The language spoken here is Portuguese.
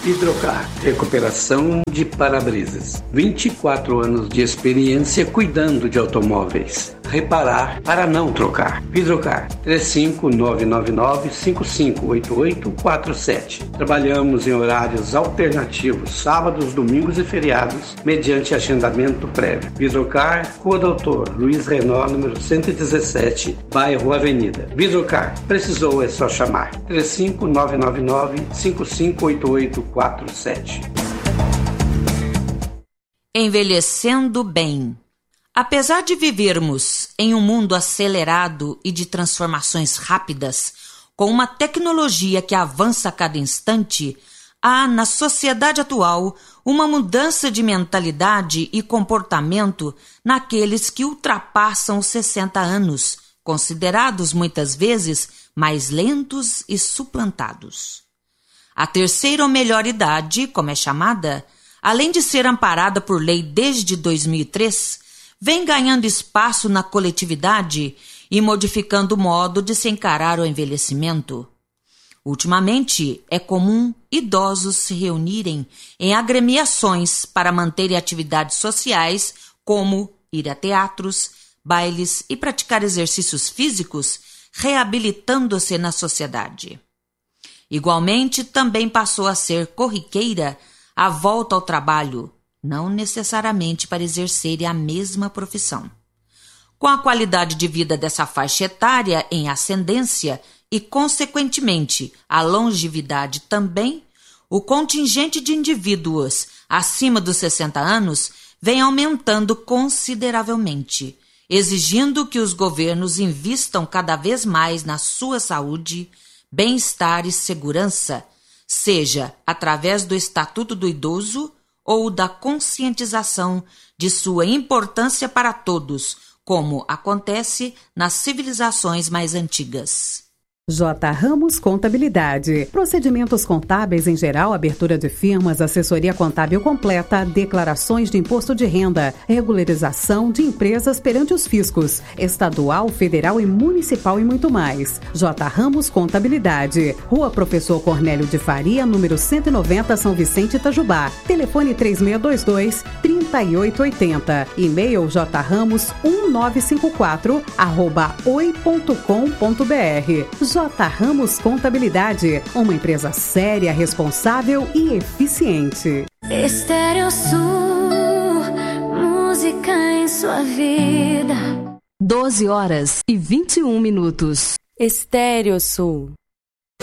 Hidrocar, recuperação de para-brisas. 24 anos de experiência cuidando de automóveis. Reparar para não trocar. Hidrocar, 35999-558847. Trabalhamos em horários alternativos, sábados, domingos e feriados, mediante agendamento prévio. Hidrocar, Rua Doutor Luiz Renault, número 117, bairro Avenida. Hidrocar, precisou é só chamar. 35999-558847. Envelhecendo bem. Apesar de vivermos em um mundo acelerado e de transformações rápidas, com uma tecnologia que avança a cada instante, há na sociedade atual uma mudança de mentalidade e comportamento naqueles que ultrapassam os 60 anos, considerados muitas vezes mais lentos e suplantados. A terceira ou melhor idade, como é chamada, além de ser amparada por lei desde 2003, vem ganhando espaço na coletividade e modificando o modo de se encarar o envelhecimento. Ultimamente, é comum idosos se reunirem em agremiações para manterem atividades sociais, como ir a teatros, bailes e praticar exercícios físicos, reabilitando-se na sociedade. Igualmente, também passou a ser corriqueira a volta ao trabalho, não necessariamente para exercerem a mesma profissão. Com a qualidade de vida dessa faixa etária em ascendência e, consequentemente, a longevidade também, o contingente de indivíduos acima dos 60 anos vem aumentando consideravelmente, exigindo que os governos invistam cada vez mais na sua saúde, bem-estar e segurança, seja através do Estatuto do Idoso ou da conscientização de sua importância para todos, como acontece nas civilizações mais antigas. J. Ramos Contabilidade. Procedimentos contábeis em geral, abertura de firmas, assessoria contábil completa, declarações de imposto de renda, regularização de empresas perante os fiscos, estadual, federal e municipal e muito mais. J. Ramos Contabilidade. Rua Professor Cornélio de Faria, número 190, São Vicente, Itajubá. Telefone 3622-3880. E-mail jramos1954@oi.com.br. J. Ramos Contabilidade, uma empresa séria, responsável e eficiente. Estéreo Sul, música em sua vida. 12 horas e 21 minutos. Estéreo Sul.